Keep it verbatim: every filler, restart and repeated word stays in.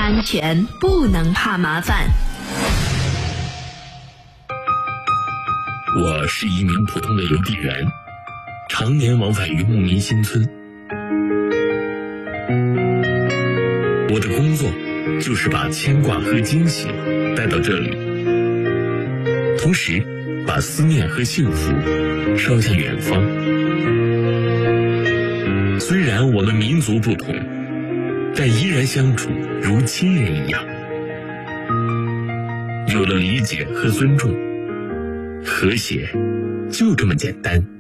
安全不能怕麻烦。 我是一名普通的邮递员，常年往返于牧民新村。我的工作就是把牵挂和惊喜带到这里，同时把思念和幸福捎向远方。虽然我们民族不同，但依然相处如亲人一样。有了理解和尊重，和谐就这么简单。